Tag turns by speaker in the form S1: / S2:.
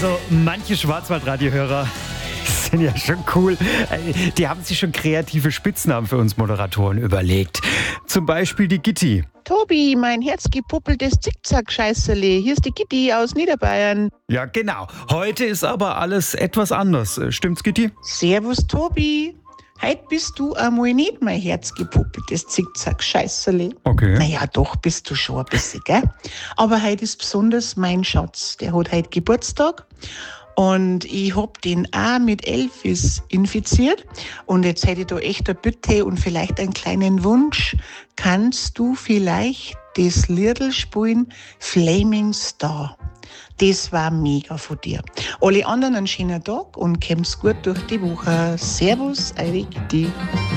S1: Also manche Schwarzwaldradiohörer sind ja schon cool. Die haben sich schon kreative Spitznamen für uns Moderatoren überlegt. Zum Beispiel die Gitti.
S2: Tobi, mein herzgepuppeltes Zickzack-Scheißerle. Hier ist die Gitti aus Niederbayern.
S1: Ja, genau. Heute ist aber alles etwas anders. Stimmt's, Gitti?
S2: Servus, Tobi. Heute bist du einmal nicht mein herzgepuppeltes Zickzack-Scheißerle.
S1: Okay.
S2: Naja, doch bist du schon ein bisschen, gell? Aber heute ist besonders mein Schatz. Der hat heute Geburtstag. Und ich hab den auch mit Elvis infiziert. Und jetzt hätte ich da echt eine Bitte und vielleicht einen kleinen Wunsch. Kannst du vielleicht das Liedl spielen, Flaming Star? Das war mega von dir. Alle anderen einen schönen Tag und kommt's gut durch die Woche. Servus, eure Gitti.